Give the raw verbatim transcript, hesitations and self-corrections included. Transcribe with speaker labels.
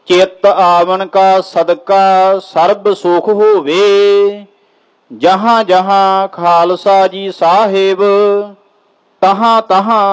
Speaker 1: ਚਿੱਤ ਆਵਨ ਕਾ ਸਦਕਾ ਸਰਬ ਸੁਖ ਹੋਵੇ। ਜਹਾਂ ਜਹਾਂ ਖਾਲਸਾ ਜੀ ਸਾਹਿਬ, ਤਹਾਂ ਤਹਾਂ